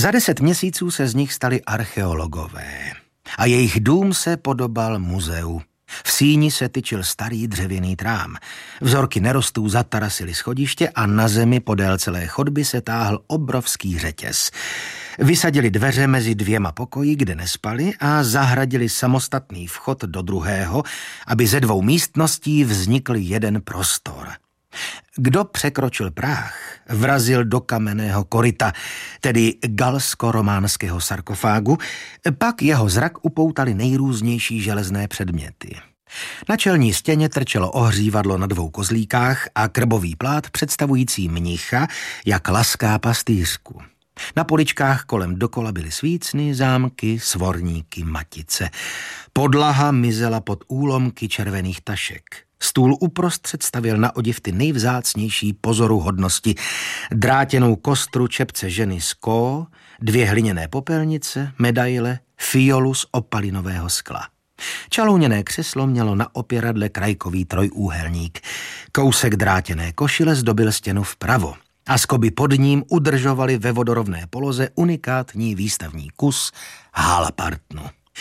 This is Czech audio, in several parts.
Za 10 měsíců se z nich stali archeologové a jejich dům se podobal muzeu. V síni se tyčil starý dřevěný trám. Vzorky nerostů zatarasily schodiště a na zemi podél celé chodby se táhl obrovský řetěz. Vysadili dveře mezi 2 pokoji, kde nespali, a zahradili samostatný vchod do druhého, aby ze 2 místností vznikl jeden prostor. Kdo překročil práh, vrazil do kamenného koryta, tedy galsko-románského sarkofágu, pak jeho zrak upoutali nejrůznější železné předměty. Na čelní stěně trčelo ohřívadlo na 2 kozlíkách a krbový plát představující mnicha, jak laská pastýřku. Na poličkách kolem dokola byly svícny, zámky, svorníky, matice. Podlaha mizela pod úlomky červených tašek. Stůl uprostřed stavil na odiv ty nejvzácnější pozoruhodnosti. Drátěnou kostru čepce ženy z Kó, 2 hliněné popelnice, medaile, fiolu z opalinového skla. Čalouněné křeslo mělo na opěradle krajkový trojúhelník. Kousek drátěné košile zdobil stěnu vpravo a skoby pod ním udržovali ve vodorovné poloze unikátní výstavní kus Halapartnu.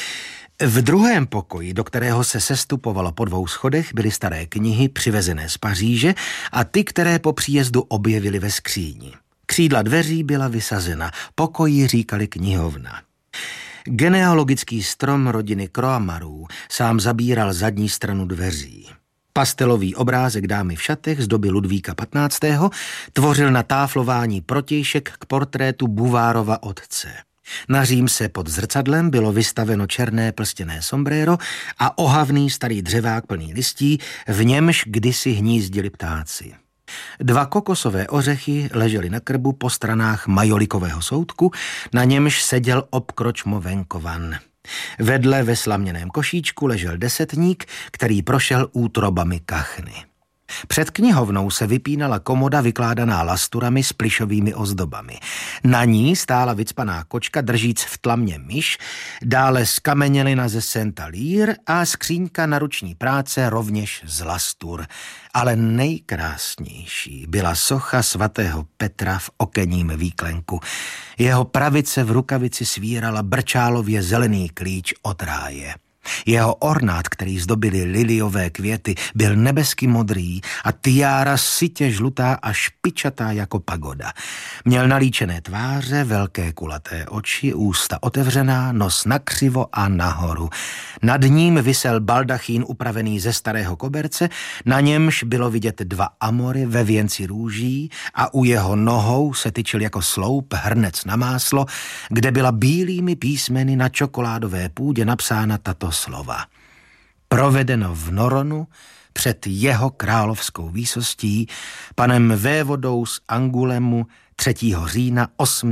V druhém pokoji, do kterého se sestupovalo po 2 schodech, byly staré knihy přivezené z Paříže a ty, které po příjezdu objevili ve skříni. Křídla dveří byla vysazena, pokoji říkali knihovna. Genealogický strom rodiny Croamarů sám zabíral zadní stranu dveří. Pastelový obrázek dámy v šatech z doby Ludvíka 15. tvořil na táflování protějšek k portrétu Buvárova otce. Na římse pod zrcadlem bylo vystaveno černé plstěné sombrero a ohavný starý dřevák plný listí, v němž kdysi hnízdili ptáci. 2 kokosové ořechy ležely na krbu po stranách majolikového soudku, na němž seděl obkročmo venkovan. Vedle ve slaměném košíčku ležel desetník, který prošel útrobami kachny. Před knihovnou se vypínala komoda vykládaná lasturami s plišovými ozdobami. Na ní stála vycpaná kočka držíc v tlamě myš, dále skamenělina ze Saint-Alír a skříňka na ruční práce rovněž z lastur. Ale nejkrásnější byla socha svatého Petra v okenním výklenku. Jeho pravice v rukavici svírala brčálově zelený klíč od ráje. Jeho ornát, který zdobily liliové květy, byl nebesky modrý a tiára sytě žlutá a špičatá jako pagoda. Měl nalíčené tváře, velké kulaté oči, ústa otevřená, nos nakřivo a nahoru. Nad ním visel baldachín upravený ze starého koberce, na němž bylo vidět 2 amory ve věnci růží a u jeho nohou se tyčil jako sloup hrnec na máslo, kde byla bílými písmeny na čokoládové půdě napsána tato slova. Provedeno v Noronu před jeho královskou výsostí panem vévodou z Angulemu 3. října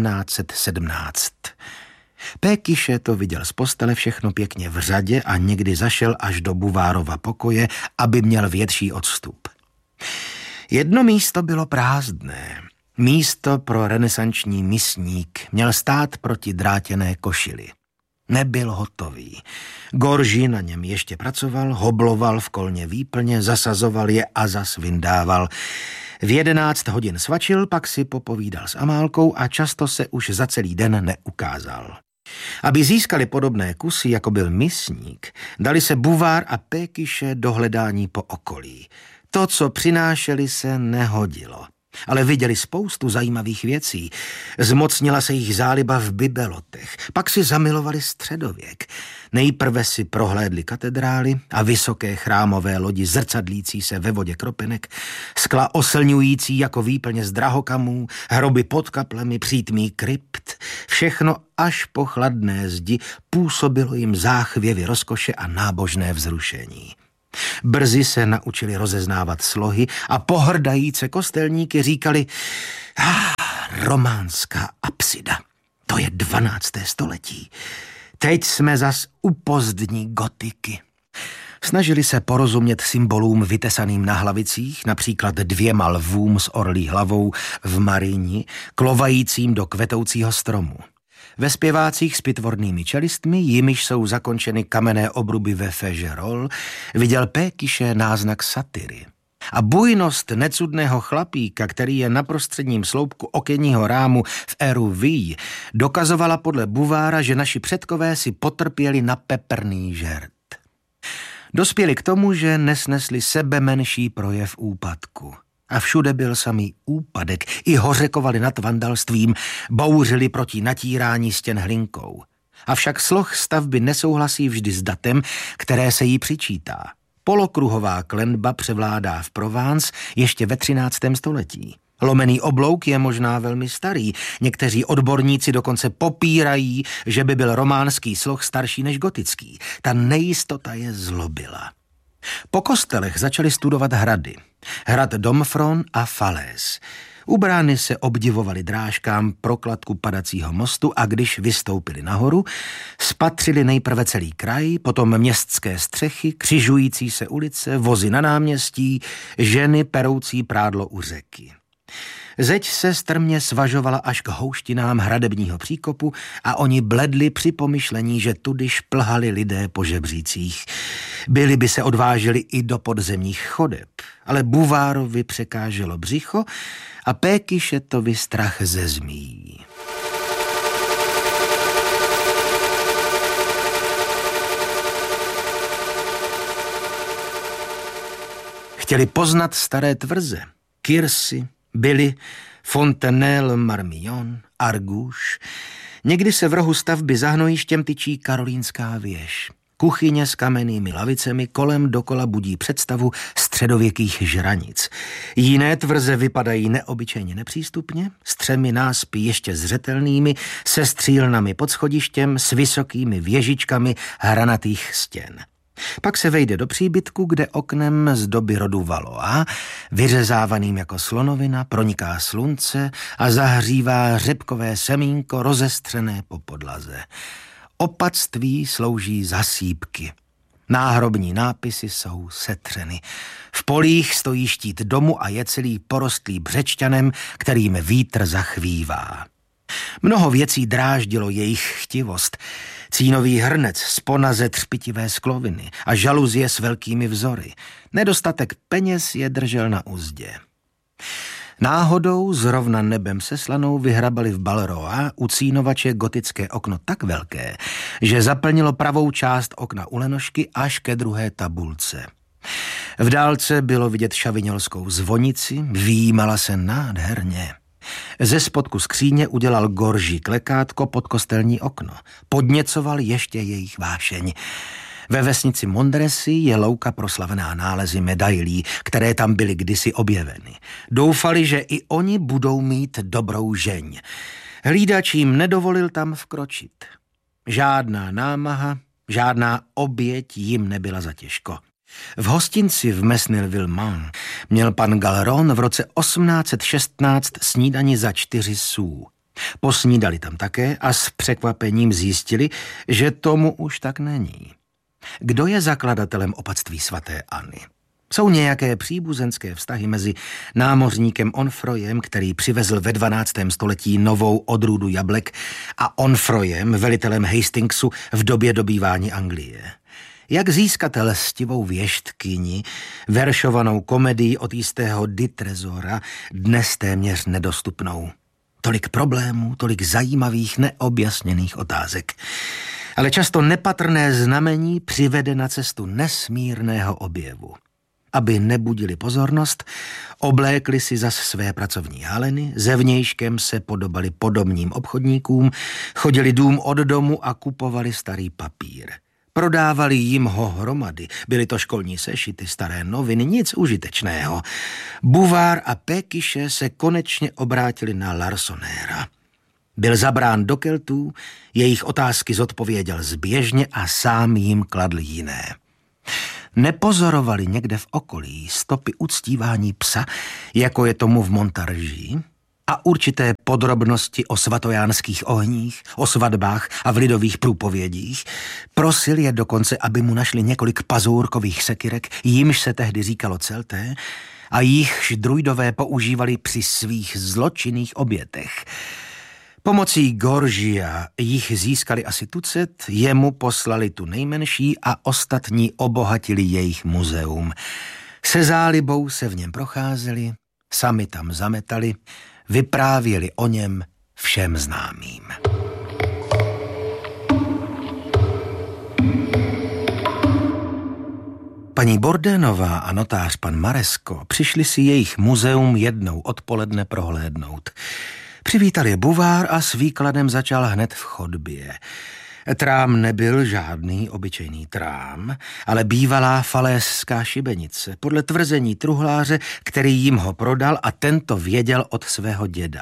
1817. Pékyše to viděl z postele všechno pěkně v řadě a někdy zašel až do Buvárova pokoje, aby měl větší odstup. Jedno místo bylo prázdné. Místo pro renesanční misník měl stát proti drátěné košili. Nebyl hotový. Gorži na něm ještě pracoval, hobloval v kolně výplně, zasazoval je a zas vyndával. V 11 hodin svačil, pak si popovídal s Amálkou a často se už za celý den neukázal. Aby získali podobné kusy, jako byl misník, dali se Buvár a Pékyše do hledání po okolí. To, co přinášeli, se nehodilo. Ale viděli spoustu zajímavých věcí. Zmocnila se jich záliba v bibelotech, pak si zamilovali středověk. Nejprve si prohlédli katedrály a vysoké chrámové lodi zrcadlící se ve vodě kropenek, skla oslňující jako výplně z drahokamů, hroby pod kaplemi, přítmí krypt. Všechno až po chladné zdi působilo jim záchvěvy rozkoše a nábožné vzrušení. Brzy se naučili rozeznávat slohy a pohrdajíce kostelníky říkali románská apsida. To je 12. století. Teď jsme zas u pozdní gotiky. Snažili se porozumět symbolům vytesaným na hlavicích, například 2 lvům s orlí hlavou v Marini, klovajícím do kvetoucího stromu. Ve zpěvácích s pitvornými čelistmi, jimiž jsou zakončeny kamenné obruby ve Fégerolles, viděl Pékyše náznak satyry. A bujnost necudného chlapíka, který je na prostředním sloupku okenního rámu v éru Ví, dokazovala podle Bouvara, že naši předkové si potrpěli na peprný žert. Dospěli k tomu, že nesnesli sebe menší projev úpadku. A všude byl samý úpadek. I hořekovali nad vandalstvím, bouřili proti natírání stěn hlinkou. Avšak sloh stavby nesouhlasí vždy s datem, které se jí přičítá. Polokruhová klenba převládá v Provence ještě ve 13. století. Lomený oblouk je možná velmi starý. Někteří odborníci dokonce popírají, že by byl románský sloh starší než gotický. Ta nejistota je zlobila. Po kostelech začali studovat hrady. Hrad Domfron a Falaise. U brány se obdivovali drážkám prokladku padacího mostu a když vystoupili nahoru, spatřili nejprve celý kraj, potom městské střechy, křižující se ulice, vozy na náměstí, ženy peroucí prádlo u řeky. Zeď se strmě svažovala až k houštinám hradebního příkopu a oni bledli při pomyšlení, že tudy šplhali lidé po žebřících. Byli by se odvážili i do podzemních chodeb, ale Bouvarovi překáželo břicho a Pékyšetovi strach ze zmí. Chtěli poznat staré tvrze, Kirsy, Billy, Fontenelle-Marmillon, Argouš. Někdy se v rohu stavby za hnojištěm tyčí karolínská věž. Kuchyně s kamennými lavicemi kolem dokola budí představu středověkých žranic. Jiné tvrze vypadají neobyčejně nepřístupně, s 3 náspy ještě zřetelnými, se střílnami pod schodištěm, s vysokými věžičkami hranatých stěn. Pak se vejde do příbytku, kde oknem z doby rodu Valois, vyřezávaným jako slonovina, proniká slunce a zahřívá řepkové semínko rozestřené po podlaze. Opatství slouží za sýpky. Náhrobní nápisy jsou setřeny. V polích stojí štít domu a je celý porostlý břečťanem, kterým vítr zachvívá. Mnoho věcí dráždilo jejich chtivost. Cínový hrnec, spona ze třpitivé skloviny a žaluzie s velkými vzory. Nedostatek peněz je držel na uzdě. Náhodou zrovna nebem seslanou vyhrabali v Balleroa u cínovače gotické okno tak velké, že zaplnilo pravou část okna u lenošky až ke druhé tabulce. V dálce bylo vidět šaviňolskou zvonici, výjímala se nádherně. Ze spodku skříně udělal Gorži klekátko pod kostelní okno. Podněcoval ještě jejich vášeň. Ve vesnici Mondresi je louka proslavená nálezy medailí, které tam byly kdysi objeveny. Doufali, že i oni budou mít dobrou žeň. Hlídač jim nedovolil tam vkročit. Žádná námaha, žádná oběť jim nebyla zatěžko. V hostinci v Mesnil-Villeman měl pan Galleron v roce 1816 snídani za 4 sous. Posnídali tam také a s překvapením zjistili, že tomu už tak není. Kdo je zakladatelem opatství svaté Anny? Jsou nějaké příbuzenské vztahy mezi námořníkem Onfroyem, který přivezl ve 12. století novou odrůdu jablek, a Onfroyem, velitelem Hastingsu v době dobývání Anglie. Jak získat lstivou věštkyni, veršovanou komedii od jistého Di Trezora, dnes téměř nedostupnou. Tolik problémů, tolik zajímavých, neobjasněných otázek. Ale často nepatrné znamení přivede na cestu nesmírného objevu. Aby nebudili pozornost, oblékli si zas své pracovní haleny, zevnějškem se podobali podobným obchodníkům, chodili dům od domu a kupovali starý papír. Prodávali jim ho hromady, byly to školní sešity, staré noviny, nic užitečného. Bouvard a Pékyše se konečně obrátili na Larsonnera. Byl zabrán do keltů, jejich otázky zodpověděl zběžně a sám jim kladl jiné. Nepozorovali někde v okolí stopy uctívání psa, jako je tomu v Montargis, a určité podrobnosti o svatojánských ohních, o svatbách a v lidových průpovědích. Prosil je dokonce, aby mu našli několik pazourkových sekyrek, jimž se tehdy říkalo celté, a jichž druidové používali při svých zločinných obětech. Pomocí Gorgia jich získali asi tucet, jemu poslali tu nejmenší a ostatní obohatili jejich muzeum. Se zálibou se v něm procházeli, sami tam zametali, vyprávěli o něm všem známým. Paní Bordénová a notář pan Maresko přišli si jejich muzeum jednou odpoledne prohlédnout. Přivítal je Bouvard a s výkladem začal hned v chodbě. Trám nebyl žádný obyčejný trám, ale bývalá faléská šibenice, podle tvrzení truhláře, který jim ho prodal, a tento věděl od svého děda.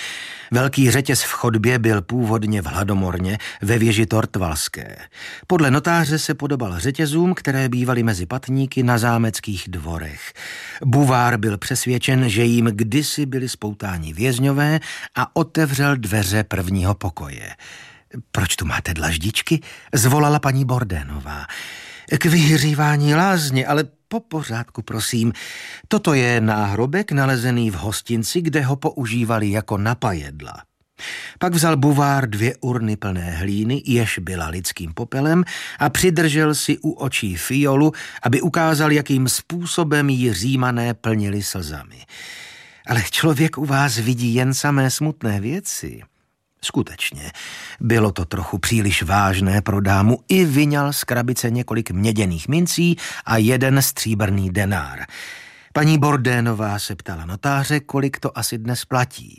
Velký řetěz v chodbě byl původně v Hladomorně ve věži Tortvalské. Podle notáře se podobal řetězům, které bývaly mezi patníky na zámeckých dvorech. Bouvard byl přesvědčen, že jim kdysi byli spoutáni vězňové, a otevřel dveře prvního pokoje. Proč tu máte dlaždičky? Zvolala paní Bordénová. K vyhřívání lázně, ale po pořádku, prosím. Toto je náhrobek nalezený v hostinci, kde ho používali jako napajedla. Pak vzal Bouvard 2 urny plné hlíny, jež byla lidským popelem, a přidržel si u očí fiolu, aby ukázal, jakým způsobem ji Římané plnili slzami. Ale člověk u vás vidí jen samé smutné věci. Skutečně, bylo to trochu příliš vážné pro dámu, i vyňal z krabice několik měděných mincí a 1 stříbrný denár. Paní Bordénová se ptala notáře, kolik to asi dnes platí.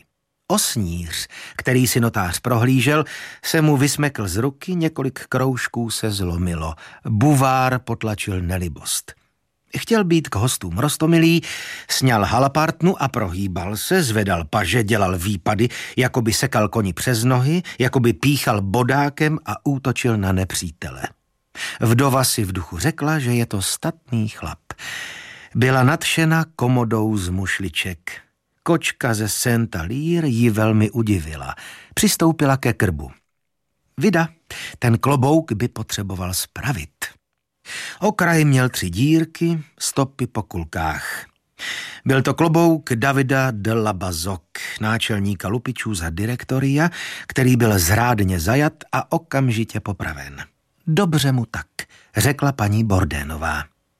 Osníř, který si notář prohlížel, se mu vysmekl z ruky, několik kroužků se zlomilo. Bouvard potlačil nelibost. Chtěl být k hostům roztomilý, sňal halapartnu a prohýbal se, zvedal paže, dělal výpady, jako by sekal koni přes nohy, jako by píchal bodákem a útočil na nepřítele. Vdova si v duchu řekla, že je to statný chlap. Byla nadšena komodou z mušliček. Kočka ze Saint-Alyre ji velmi udivila. Přistoupila ke krbu. Vida, ten klobouk by potřeboval spravit. Okraj měl 3 dírky, stopy po kulkách. Byl to klobouk Davida de la Bazoc, náčelníka lupičů za direktoria, který byl zrádně zajat a okamžitě popraven. Dobře mu tak, řekla paní Bordénová.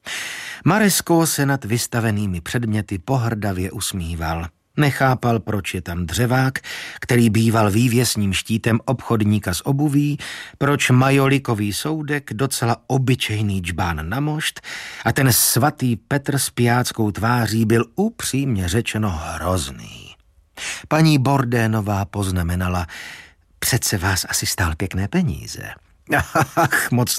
Maresko se nad vystavenými předměty pohrdavě usmíval. Nechápal, proč je tam dřevák, který býval vývěsním štítem obchodníka s obuví, proč majolikový soudek, docela obyčejný džbán na mošt, a ten svatý Petr s pijáckou tváří byl upřímně řečeno hrozný. Paní Bordénová poznamenala, přece vás asi stál pěkné peníze. Ach, moc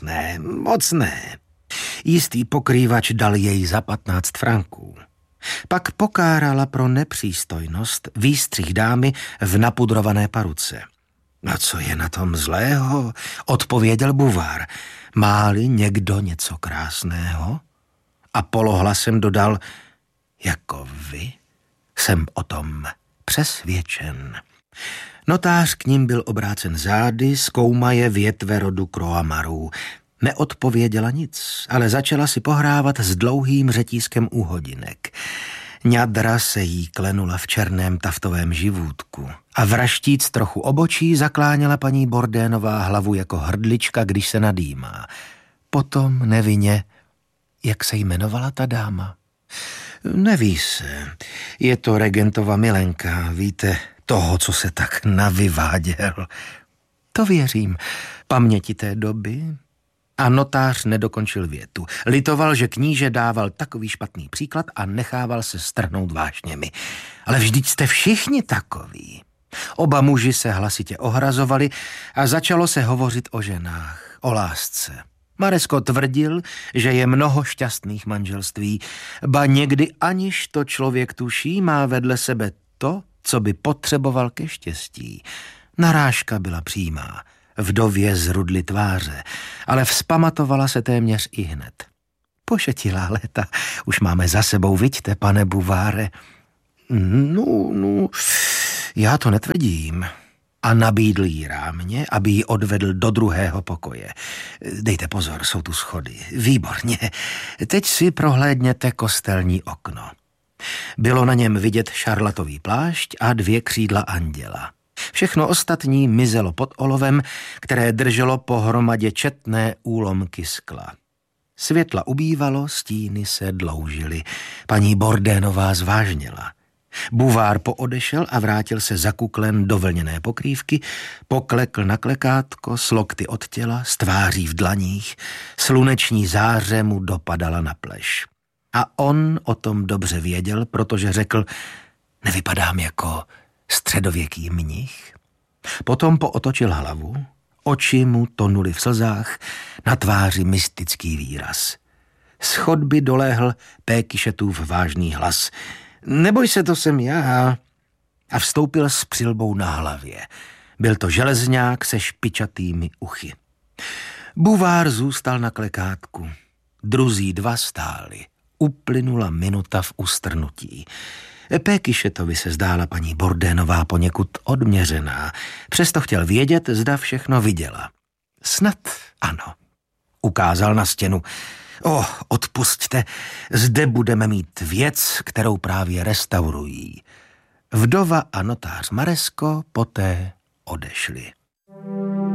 ne. Jistý pokrývač dal jej za 15 franků. Pak pokárala pro nepřístojnost výstřih dámy v napudrované paruce. A co je na tom zlého? Odpověděl Bouvard. Má-li někdo něco krásného? A polohlasem dodal, jako vy jsem o tom přesvědčen. Notář k ním byl obrácen zády, zkoumaje větve rodu Croamarů. Neodpověděla nic, ale začala si pohrávat s dlouhým řetízkem úhodinek. Ňadra se jí klenula v černém taftovém živůtku a vraštíc trochu obočí zakláněla paní Bordénová hlavu jako hrdlička, když se nadýmá. Potom nevinně, jak se jmenovala ta dáma? Neví se, je to regentova milenka, víte, toho, co se tak navyváděl. To věřím, paměti té doby. A notář nedokončil větu. Litoval, že kníže dával takový špatný příklad a nechával se strhnout vášněmi. Ale vždyť jste všichni takoví. Oba muži se hlasitě ohrazovali a začalo se hovořit o ženách, o lásce. Maresko tvrdil, že je mnoho šťastných manželství, ba někdy aniž to člověk tuší, má vedle sebe to, co by potřeboval ke štěstí. Narážka byla přímá. Vdově zrudly tváře, ale vzpamatovala se téměř i hned. Pošetilá léta už máme za sebou, viďte, pane Bouvarde. No, já to netvrdím. A nabídl jí rámě, aby ji odvedl do druhého pokoje. Dejte pozor, jsou tu schody. Výborně. Teď si prohlédněte kostelní okno. Bylo na něm vidět šarlatový plášť a 2 křídla anděla. Všechno ostatní mizelo pod olovem, které drželo pohromadě četné úlomky skla. Světla ubývalo, stíny se dloužily. Paní Bourdainová zvážněla. Buvár poodešel a vrátil se zakuklen do vlněné pokrývky, poklekl na klekátko, s lokty od těla, s tváří v dlaních, sluneční záře mu dopadala na pleš. A on o tom dobře věděl, protože řekl, nevypadám jako středověký mnich. Potom pootočil hlavu, oči mu tonuly v slzách, na tváři mystický výraz. Z chodby doléhl Pékyšetův vážný hlas. Neboj se, to jsem já. A vstoupil s přilbou na hlavě. Byl to železňák se špičatými uchy. Buvár zůstal na klekátku. Druzí dva stáli. Uplynula minuta v ustrnutí. Pékyšetovi se zdála paní Bourdainová poněkud odměřená. Přesto chtěl vědět, zda všechno viděla. Snad ano. Ukázal na stěnu. Odpusťte, zde budeme mít věc, kterou právě restaurují. Vdova a notář Maresko poté odešli.